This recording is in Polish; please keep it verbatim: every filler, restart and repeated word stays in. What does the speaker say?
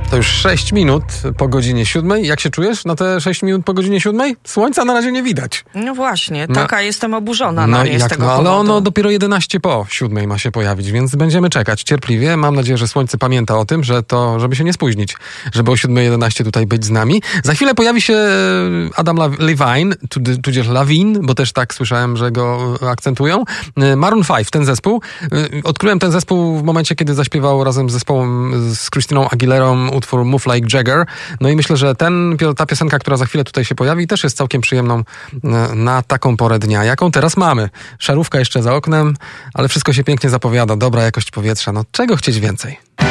To już sześć minut po godzinie siódmej. Jak się czujesz na te sześć minut po godzinie siódmej? Słońca na razie nie widać. No właśnie, No. taka jestem oburzona No na i nie z jak, tego no, ale powodu. ono dopiero jedenaście po siódmej ma się pojawić, więc będziemy czekać cierpliwie. Mam nadzieję, że słońce pamięta o tym, że to, żeby się nie spóźnić, żeby o siódmej jedenaście tutaj być z nami. Za chwilę pojawi się Adam Levine, tudzież Lawin, bo też tak słyszałem, że go akcentują. Maroon pięć, ten zespół. Odkryłem ten zespół w momencie, kiedy zaśpiewał razem z zespołem z Christiną Aguilerą utwór Move Like Jagger. No i myślę, że ten, ta piosenka, która za chwilę tutaj się pojawi, też jest całkiem przyjemną na taką porę dnia, jaką teraz mamy. Szarówka jeszcze za oknem, ale wszystko się pięknie zapowiada. Dobra jakość powietrza. No czego chcieć więcej?